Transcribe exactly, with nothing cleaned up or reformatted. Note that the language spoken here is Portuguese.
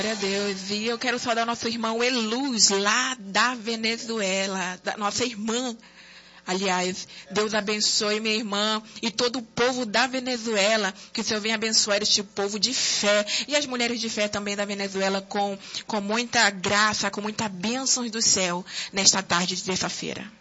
Glória a Deus. E eu quero saudar nosso irmão Eluz, lá da Venezuela, da nossa irmã. Aliás, Deus abençoe minha irmã e todo o povo da Venezuela, que o Senhor venha abençoar este povo de fé e as mulheres de fé também da Venezuela com, com muita graça, com muita bênção do céu nesta tarde de terça-feira.